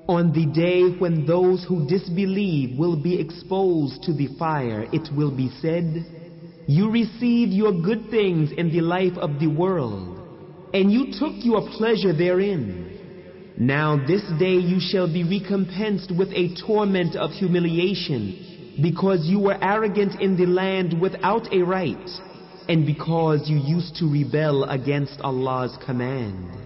On the day when those who disbelieve will be exposed to the fire, it will be said, "You received your good things in the life of the world, and you took your pleasure therein. Now this day you shall be recompensed with a torment of humiliation, because you were arrogant in the land without a right, and because you used to rebel against Allah's command."